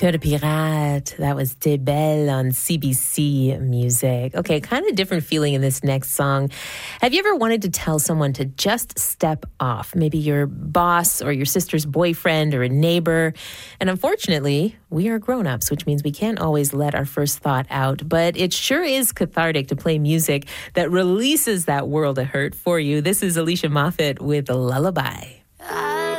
Cœur de Pirate. That was T'es Belle on CBC Music. Okay, kind of different feeling in this next song. Have you ever wanted to tell someone to just step off? Maybe your boss or your sister's boyfriend or a neighbor. And unfortunately, we are grown-ups, which means we can't always let our first thought out. But it sure is cathartic to play music that releases that world of hurt for you. This is Alicia Moffett with Lullaby.